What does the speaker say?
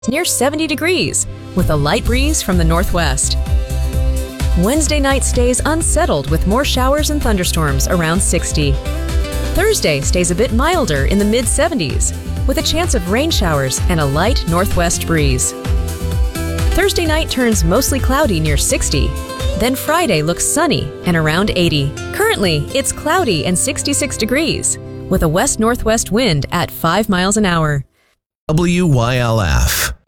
near 70 degrees, with a light breeze from the northwest. Wednesday night stays unsettled with more showers and thunderstorms around 60. Thursday stays a bit milder in the mid-70s, with a chance of rain showers and a light northwest breeze. Thursday night turns mostly cloudy near 60. Then Friday looks sunny and around 80. Currently, it's cloudy and 66 degrees, with a west-northwest wind at 5 miles an hour. WYLF